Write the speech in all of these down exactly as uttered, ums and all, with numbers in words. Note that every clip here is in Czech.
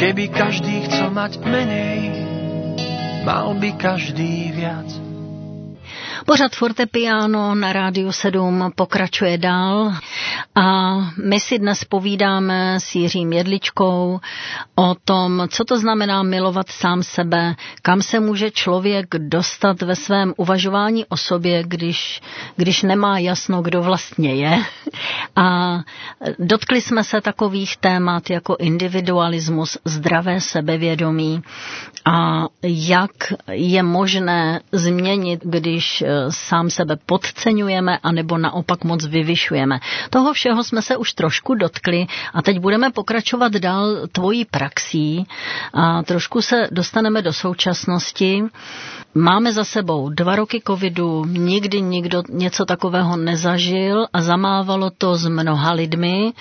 Keby každý chcel mať menej, mal by každý viac. Pořad Fortepiano na Rádiu sedm pokračuje dál a my si dnes povídáme s Jiřím Jedličkou o tom, co to znamená milovat sám sebe, kam se může člověk dostat ve svém uvažování o sobě, když, když nemá jasno, kdo vlastně je. A dotkli jsme se takových témat jako individualismus, zdravé sebevědomí a jak je možné změnit, když sám sebe podceňujeme anebo naopak moc vyvyšujeme. Toho všeho jsme se už trošku dotkli a teď budeme pokračovat dál tvojí praxí a trošku se dostaneme do současnosti. Máme za sebou dva roky covidu, nikdy nikdo něco takového nezažil a zamávalo to s mnoha lidmi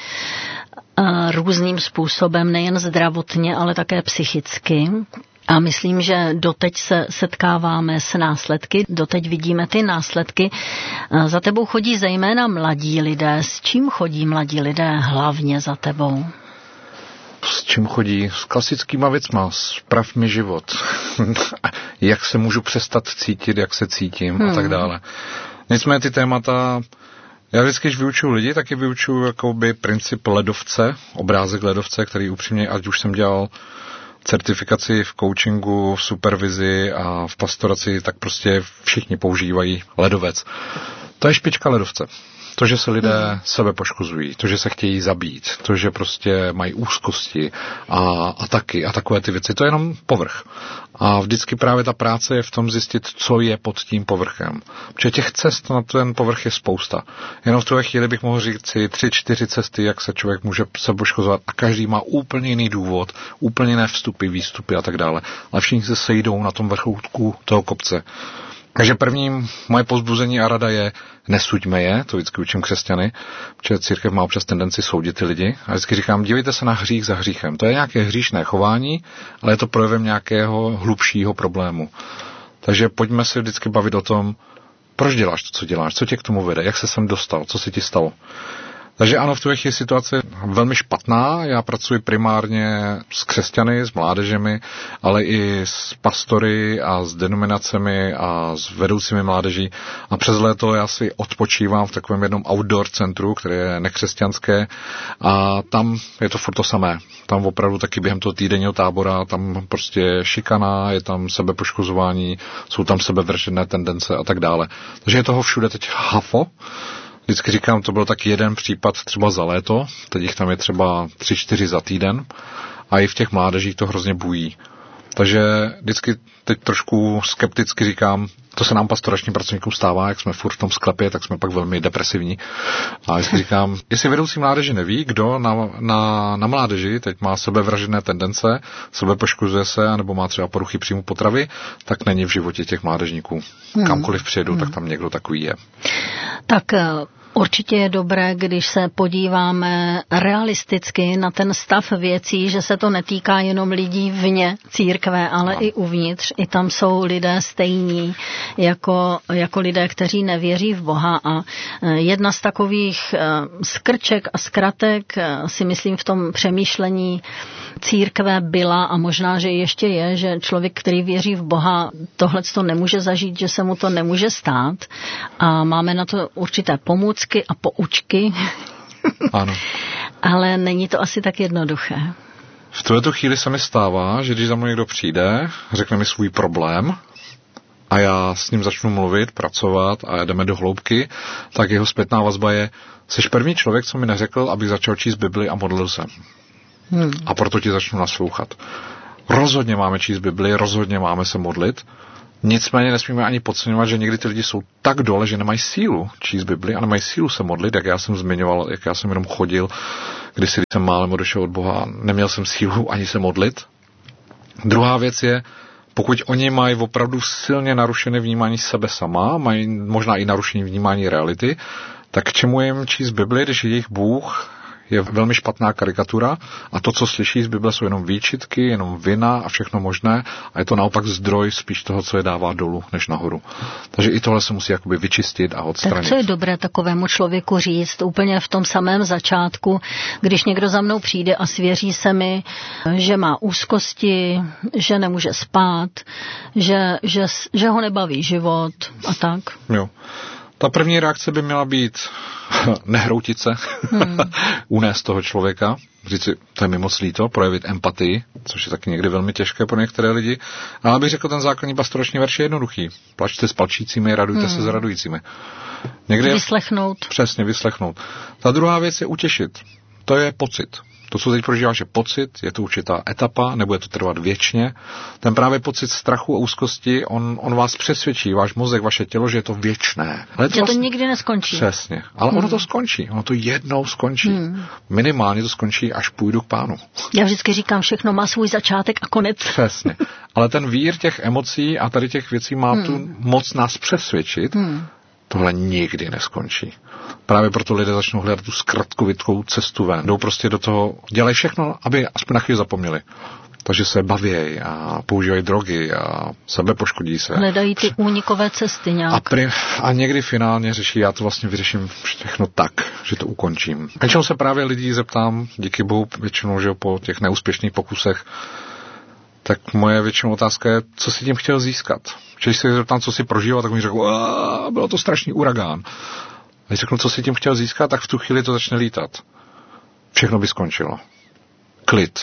různým způsobem, nejen zdravotně, ale také psychicky. A myslím, že doteď se setkáváme s následky, doteď vidíme ty následky. Za tebou chodí zejména mladí lidé. S čím chodí mladí lidé hlavně za tebou? S čím chodí? S klasickýma věcma. Sprav mi život. Jak se můžu přestat cítit, jak se cítím hmm. a tak dále. Nicméně ty témata, já vždycky, když vyučuju lidi, taky vyučuju jakoby princip ledovce, obrázek ledovce, který upřímně, ať už jsem dělal certifikaci v coachingu, v supervizi a v pastoraci, tak prostě všichni používají ledovec. To je špička ledovce. To, že se lidé hmm. sebe poškozují, to, že se chtějí zabít, to, že prostě mají úzkosti a ataky a takové ty věci, to je jenom povrch. A vždycky právě ta práce je v tom zjistit, co je pod tím povrchem. Protože těch cest na ten povrch je spousta. Jenom v tuhle chvíli bych mohl říct si tři, čtyři cesty, jak se člověk může se poškozovat a každý má úplně jiný důvod, úplně jiné vstupy, výstupy a tak dále. Ale všichni se sejdou na tom vrchoutku toho kopce. Takže první moje povzbuzení a rada je, nesuďme je, to vždycky učím křesťany, protože církev má občas tendenci soudit ty lidi. A vždycky říkám, dívejte se na hřích za hříchem. To je nějaké hříšné chování, ale je to projevem nějakého hlubšího problému. Takže pojďme se vždycky bavit o tom, proč děláš to, co děláš, co tě k tomu vede, jak se sem dostal, co se ti stalo. Takže ano, v tu chvíli je situace velmi špatná. Já pracuji primárně s křesťany, s mládežemi, ale i s pastory a s denominacemi a s vedoucími mládeží. A přes léto já si odpočívám v takovém jednom outdoor centru, které je nekřesťanské. A tam je to furt to samé. Tam opravdu taky během toho týdenního tábora, tam prostě je šikana, je tam sebepoškozování, jsou tam sebevražedné tendence a tak dále. Takže je toho všude teď hafo. Vždycky říkám, to byl tak jeden případ třeba za léto, teď jich tam je třeba tři, čtyři za týden a i v těch mládežích to hrozně bují. Takže vždycky teď trošku skepticky říkám, to se nám pastoračním pracovníkům stává, jak jsme furt v tom sklepě, tak jsme pak velmi depresivní. A vždycky říkám, jestli vedoucí mládeže neví, kdo na, na, na mládeži teď má sebevražedné tendence, sebepoškozuje se, nebo má třeba poruchy příjmu potravy, tak není v životě těch mládežníků. Hmm. Kamkoliv přijedu, hmm. tak tam někdo takový je. Tak určitě je dobré, když se podíváme realisticky na ten stav věcí, že se to netýká jenom lidí vně církve, ale no. i uvnitř. I tam jsou lidé stejní jako, jako lidé, kteří nevěří v Boha. A jedna z takových skrček a zkratek si myslím v tom přemýšlení církve byla a možná, že ještě je, že člověk, který věří v Boha, tohle to nemůže zažít, že se mu to nemůže stát. A máme na to určité pomůcky a poučky. Ano. Ale není to asi tak jednoduché. V tuto chvíli se mi stává, že když za mnou někdo přijde, řekne mi svůj problém a já s ním začnu mluvit, pracovat a jdeme do hloubky, tak jeho zpětná vazba je, jsi první člověk, co mi neřekl, abych začal číst Bibli a modlil se. Hmm. A proto ti začnu naslouchat. Rozhodně máme číst Bibli, rozhodně máme se modlit, nicméně nesmíme ani podceňovat, že někdy ty lidi jsou tak dole, že nemají sílu číst Bibli a nemají sílu se modlit, jak já jsem zmiňoval, jak já jsem jenom chodil, když si jsem málem odešel od Boha, neměl jsem sílu ani se modlit. Druhá věc je, pokud oni mají opravdu silně narušené vnímání sebe sama, mají možná i narušené vnímání reality, tak k čemu jim číst Bibli, když jejich Bůh je velmi špatná karikatura a to, co slyší z Bible, jsou jenom výčitky, jenom vina a všechno možné a je to naopak zdroj spíš toho, co je dává dolů, než nahoru. Takže i tohle se musí jakoby vyčistit a odstranit. Tak co je dobré takovému člověku říct úplně v tom samém začátku, když někdo za mnou přijde a svěří se mi, že má úzkosti, že nemůže spát, že, že, že ho nebaví život a tak? Jo. Ta první reakce by měla být nehroutit se, hmm. unést toho člověka, říct si, to je mi moc líto, projevit empatii, což je taky někdy velmi těžké pro některé lidi. Ale abych řekl, ten základní pastorační verš je jednoduchý. Plačte s plačícími, radujte hmm. se s radujícími. Někdy vyslechnout. Přesně, vyslechnout. Ta druhá věc je utěšit. To je pocit. To, co teď prožíváš, je pocit, je to určitá etapa, nebude to trvat věčně. Ten právě pocit strachu a úzkosti, on, on vás přesvědčí, váš mozek, vaše tělo, že je to věčné. Ale to, že vlastně, to nikdy neskončí. Přesně. Ale hmm. ono to skončí. Ono to jednou skončí. Hmm. Minimálně to skončí, až půjdu k Pánu. Já vždycky říkám, všechno má svůj začátek a konec. Přesně. Ale ten vír těch emocí a tady těch věcí má hmm. tu moc nás přesvědčit, hmm. tohle nikdy neskončí. Právě proto lidé začnou hledat tu zkratkovitkou cestu ven. Jdou prostě do toho, dělají všechno, aby aspoň na chvíli zapomněli. Takže se bavějí a používají drogy a sebe poškodí se. Hledají ty únikové cesty nějak. A, pri, a někdy finálně řeší, já to vlastně vyřeším všechno tak, že to ukončím. Většinou se právě lidí zeptám, díky Bohu, většinou, že po těch neúspěšných pokusech, tak moje většinou otázka je, co si tím chtěl získat. Když se zeptám, co si prožíval, tak mi řekl, bylo to strašný uragán. A když řeknu, co si tím chtěl získat, tak v tu chvíli to začne lítat. Všechno by skončilo. Klid.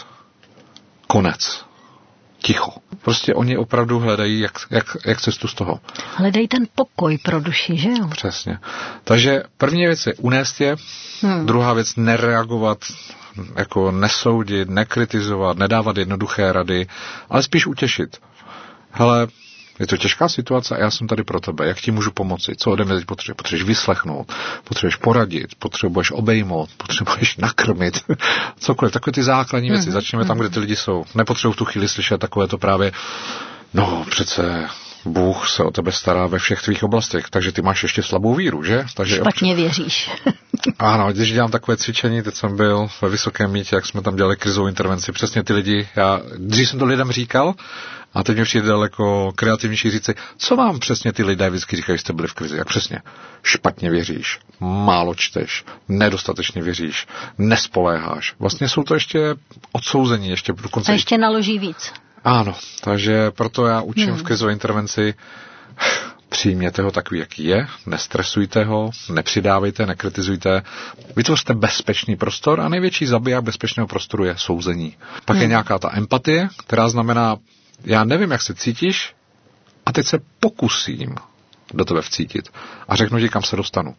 Konec. Ticho. Prostě oni opravdu hledají, jak, jak, jak cestu z toho. Hledají ten pokoj pro duši, že jo? Přesně. Takže první věc je unést je, hmm. druhá věc nereagovat, jako nesoudit, nekritizovat, nedávat jednoduché rady, ale spíš utěšit. Hele, je to těžká situace a já jsem tady pro tebe. Jak ti můžu pomoci? Co ode mě teď potřebuješ? Potřebuješ vyslechnout, potřebuješ poradit, potřebuješ obejmout, potřebuješ nakrmit. Cokoliv, takové ty základní věci. Mm-hmm. Začneme tam, kde ty lidi jsou. Nepotřebuji v tu chvíli slyšet takové to právě, no přece Bůh se o tebe stará ve všech tvých oblastech, takže ty máš ještě slabou víru, že? Takže špatně věříš. Ano, když dělám takové cvičení, teď jsem byl ve Vysokém Mýtě, jak jsme tam dělali krizovou intervenci, přesně ty lidi, já, dřív jsem to lidem říkal, a teď mě přijde daleko kreativnější říci, co vám přesně ty lidé vždycky říkají, že jste byli v krizi, jak přesně? Špatně věříš, málo čteš, nedostatečně věříš, nespoléháš. Vlastně jsou to ještě odsouzení, ještě dokonce. A ještě naloží víc. Ano, takže proto já učím hmm. v krizové intervenci, přijměte ho takový, jaký je, nestresujte ho, nepřidávejte, nekritizujte, vytvořte bezpečný prostor a největší zabiják bezpečného prostoru je souzení. Pak hmm. je nějaká ta empatie, která znamená, já nevím, jak se cítíš a teď se pokusím do tebe vcítit a řeknu ti, kam se dostanu.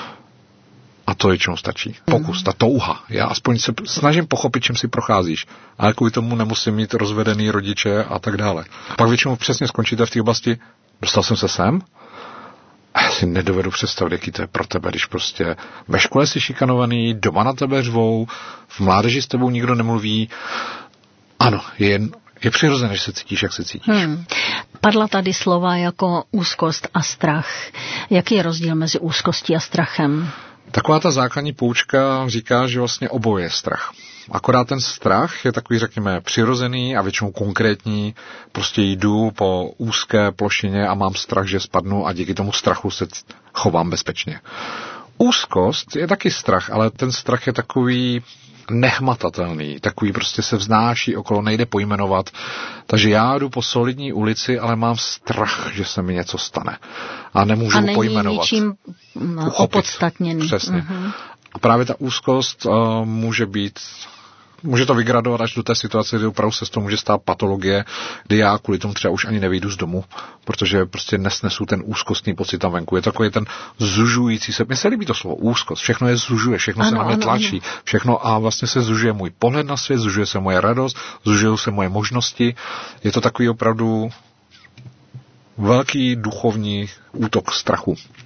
A to většinou stačí. Pokus, ta touha. Já aspoň se snažím pochopit, čím si procházíš. Ale kvůli tomu nemusím mít rozvedený rodiče a tak dále. Pak většinou přesně skončíte v té oblasti, dostal jsem se sem, a já si nedovedu představit, jaký to je pro tebe, když prostě ve škole jsi šikanovaný, doma na tebe řvou, v mládeži s tebou nikdo nemluví. Ano, je jen Je přirozené, že se cítíš, jak se cítíš. Hmm. Padla tady slova jako úzkost a strach. Jaký je rozdíl mezi úzkostí a strachem? Taková ta základní poučka říká, že vlastně oboje je strach. Akorát ten strach je takový, řekněme, přirozený a většinou konkrétní. Prostě jdu po úzké plošině a mám strach, že spadnu a díky tomu strachu se chovám bezpečně. Úzkost je taky strach, ale ten strach je takový nehmatatelný, takový prostě se vznáší okolo, nejde pojmenovat. Takže já jdu po solidní ulici, ale mám strach, že se mi něco stane. A nemůžu a není pojmenovat. Ničím opodstatněný. Přesně. Uh-huh. A právě ta úzkost uh, může být, může to vygradovat až do té situace, kdy opravdu se z toho může stát patologie, kdy já kvůli tomu třeba už ani nevyjdu z domu, protože prostě nesnesu ten úzkostný pocit tam venku. Je takový ten zužující se, mně se líbí to slovo úzkost, všechno je zužuje, všechno ano, se na mě tlačí, ano. všechno a vlastně se zužuje můj pohled na svět, zužuje se moje radost, zužují se moje možnosti. Je to takový opravdu velký duchovní útok strachu.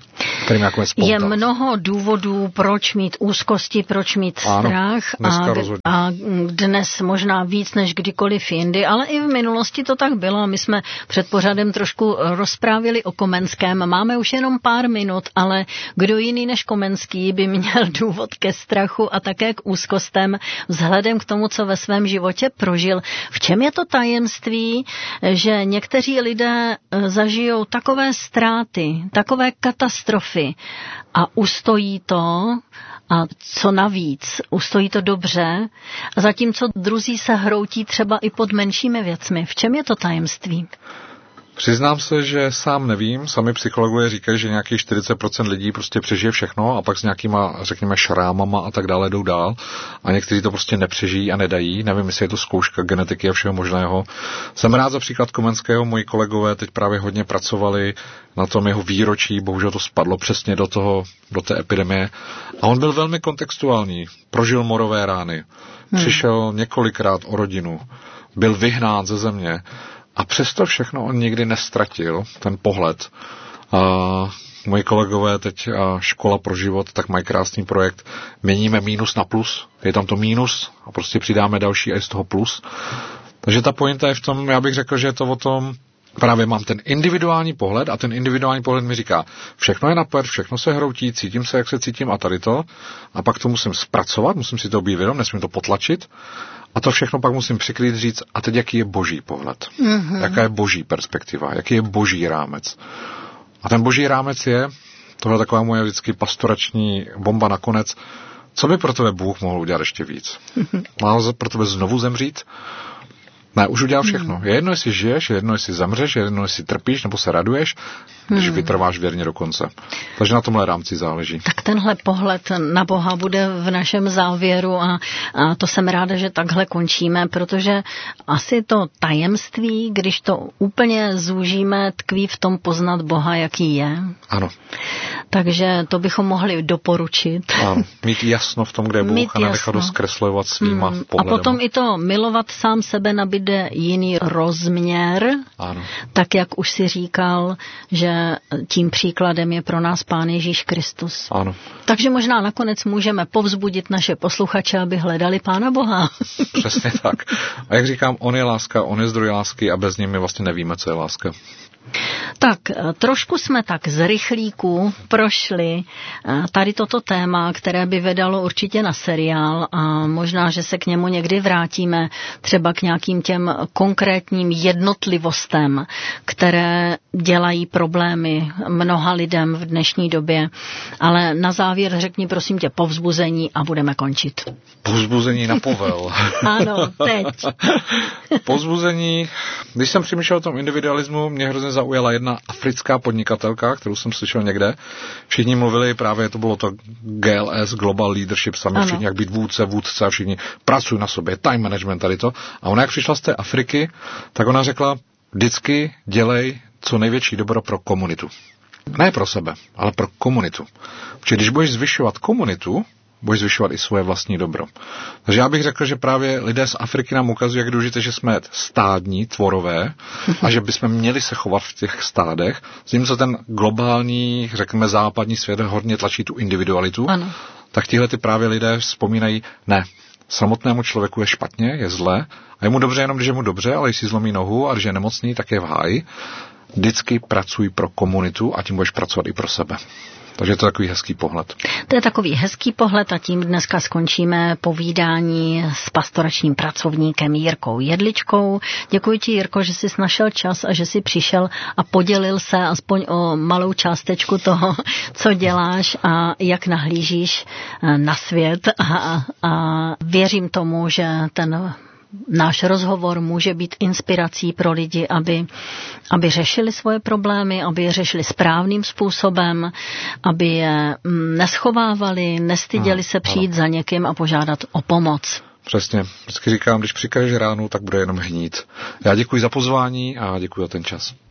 kterým jako je spouta. Je mnoho důvodů, proč mít úzkosti, proč mít strach. Ano, a, a dnes možná víc než kdykoliv jindy, ale i v minulosti to tak bylo. My jsme před pořadem trošku rozprávili o Komenském. Máme už jenom pár minut, ale kdo jiný než Komenský by měl důvod ke strachu a také k úzkostem vzhledem k tomu, co ve svém životě prožil. V čem je to tajemství, že někteří lidé zažijou takové ztráty, takové katastrofy a ustojí to, a co navíc, ustojí to dobře, a zatímco druzí se hroutí třeba i pod menšími věcmi. V čem je to tajemství? Přiznám se, že sám nevím. Sami psychologové říkají, že nějakých čtyřicet procent lidí prostě přežije všechno a pak s nějakýma, řekněme, šrámama a tak dále jdou dál. A někteří to prostě nepřežijí a nedají. Nevím, jestli je to zkouška genetiky a všeho možného. Jsem rád za příklad Komenského. Moji kolegové teď právě hodně pracovali na tom jeho výročí. Bohužel to spadlo přesně do toho, do té epidemie. A on byl velmi kontextuální. Prožil morové rány. Přišel několikrát o rodinu. Byl vyhnán ze země. A přesto všechno on nikdy nestratil, ten pohled. A moji kolegové teď a Škola pro život, tak mají krásný projekt. Měníme mínus na plus. Je tam to mínus a prostě přidáme další a je z toho plus. Takže ta pointa je v tom, já bych řekl, že je to o tom, právě mám ten individuální pohled a ten individuální pohled mi říká, všechno je napět, všechno se hroutí, cítím se, jak se cítím a tady to. A pak to musím zpracovat, musím si to být vědom, nesmím to potlačit. A to všechno pak musím přikrýt, říct, a teď jaký je boží pohled? Mm-hmm. Jaká je boží perspektiva? Jaký je boží rámec? A ten boží rámec je, tohle je taková moje vždycky pastorační bomba nakonec, co by pro tebe Bůh mohl udělat ještě víc? Mm-hmm. Má pro tebe znovu zemřít? Ne, už udělal všechno. Je jedno, jestli žiješ, je jedno, jestli zemřeš, je jedno, jestli trpíš nebo se raduješ, když hmm. vytrváš věrně do konce. Takže na tomhle rámci záleží. Tak tenhle pohled na Boha bude v našem závěru a, a to jsem ráda, že takhle končíme, protože asi to tajemství, když to úplně zúžíme, tkví v tom poznat Boha, jaký je. Ano. Takže to bychom mohli doporučit. Ano, mít jasno v tom, kde je Bůh mít a nenechat ho zkreslovat svýma hmm. pohledem. A potom i to milovat sám sebe nabíde jiný rozměr. Ano. Tak, jak už si říkal, že tím příkladem je pro nás Pán Ježíš Kristus. Ano. Takže možná nakonec můžeme povzbudit naše posluchače, aby hledali Pána Boha. Přesně tak. A jak říkám, on je láska, on je zdroj lásky a bez něj my vlastně nevíme, co je láska. Tak, trošku jsme tak z rychlíku prošli tady toto téma, které by vedalo určitě na seriál a možná, že se k němu někdy vrátíme, třeba k nějakým těm konkrétním jednotlivostem, které dělají problémy mnoha lidem v dnešní době. Ale na závěr řekni prosím tě povzbuzení a budeme končit. Povzbuzení na povel. Ano, teď. Povzbuzení, když jsem přemýšlel o tom individualismu, mě hrozně zaujala jedna africká podnikatelka, kterou jsem slyšel někde. Všichni mluvili, právě to bylo to G L S, Global Leadership Summit, všichni jak být vůdce, vůdce a všichni pracují na sobě, time management, tady to. A ona jak přišla z té Afriky, tak ona řekla, vždycky dělej co největší dobro pro komunitu. Ne pro sebe, ale pro komunitu. Protože když budeš zvyšovat komunitu, budeš zvyšovat i svoje vlastní dobro. Takže já bych řekl, že právě lidé z Afriky nám ukazují, jak důležité, že jsme stádní, tvorové a že bychom měli se chovat v těch stádech. Zatímco ten globální, řekněme západní svět hodně tlačí tu individualitu, ano. Tak tihle ty právě lidé vzpomínají, ne, samotnému člověku je špatně, je zle a je mu dobře jenom, když je mu dobře, ale když si zlomí nohu a když je nemocný, tak je v háji. Vždycky pracuj pro komunitu a tím budeš pracovat i pro sebe. Takže to je takový hezký pohled. To je takový hezký pohled a tím dneska skončíme povídání s pastoračním pracovníkem Jirkou Jedličkou. Děkuji ti, Jirko, že jsi našel čas a že jsi přišel a podělil se aspoň o malou částečku toho, co děláš a jak nahlížíš na svět. A, a věřím tomu, že ten náš rozhovor může být inspirací pro lidi, aby, aby řešili svoje problémy, aby je řešili správným způsobem, aby je neschovávali, nestyděli se přijít za někým a požádat o pomoc. Přesně. Vždycky říkám, když přikaješ ránu, tak bude jenom hnít. Já děkuji za pozvání a děkuji za ten čas.